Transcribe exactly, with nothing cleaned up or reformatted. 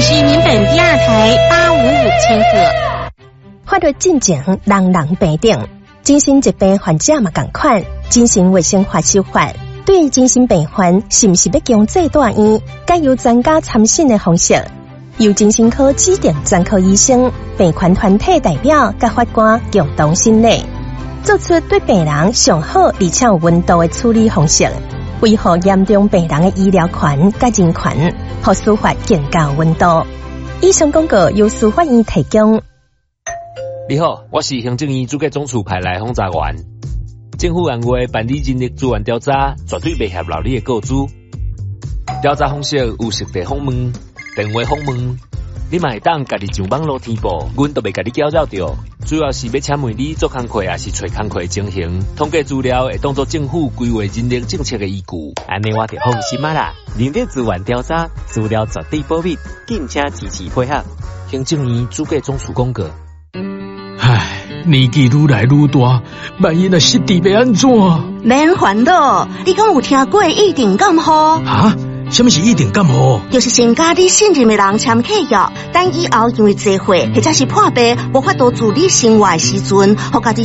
是民本第二台八五五千赫。 法律进程人人平等，精神疾病患者嘛同款。精神卫生法修法对精神病患是不是要强制住院，该由专家参审的方式，由精神科指定专科医生、病患团体代表甲法官共同审理，做出对病人上好而且有温度的处理方式，维护严重病人的医疗权甲人权，和司法更加有温度。以上广告由司法院提供。 你好，我是行政院主计总处派来轰炸员。政府按月办理人力资源调查，绝对袂合劳你的告知。调查方式有实地访问、电话访问，你嘛会当家己上网络填报，阮都袂甲你搅扰着。主要是要请问你做工课，还是找工课情形，统计资料会当作政府规划人力政策的依据。 安尼我就放心啊啦！人力资源调查资料绝对保密，敬请支持配合。 行政院主计总处公告。 唉，年纪愈来愈大，万一若失智要安怎？ 免烦恼，你敢有听过一定感冒？ 啊？什么是一定感冒？ 就是先甲你信任的人签契约，等以后因为聚会或者是破病无法度自理生活的时阵，互家己